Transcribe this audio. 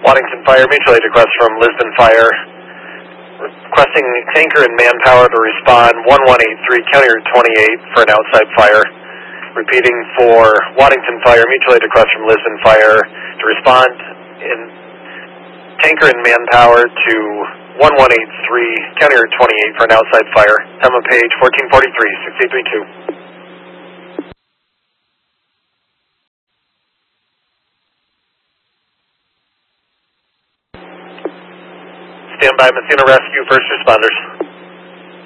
Waddington Fire, mutual aid request from Lisbon Fire, requesting tanker and manpower to respond 1183 County Route 28 for an outside fire. Repeating for Waddington Fire, mutual aid request from Lisbon Fire to respond in tanker and manpower to 1183 County Route 28 for an outside fire. Time of page 1443, 6832. Stand by, Messina Rescue, first responders.